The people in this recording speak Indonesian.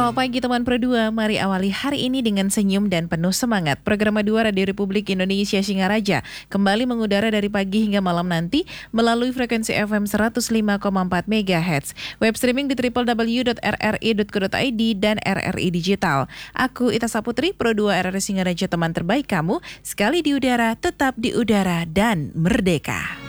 Selamat pagi teman Pro 2, mari awali hari ini dengan senyum dan penuh semangat. Program 2 Radio Republik Indonesia Singaraja kembali mengudara dari pagi hingga malam nanti melalui frekuensi FM 105,4 MHz. Web streaming di www.rri.co.id dan RRI Digital. Aku Ita Saputri, Pro 2 RRI Singaraja, teman terbaik kamu. Sekali di udara, tetap di udara dan merdeka.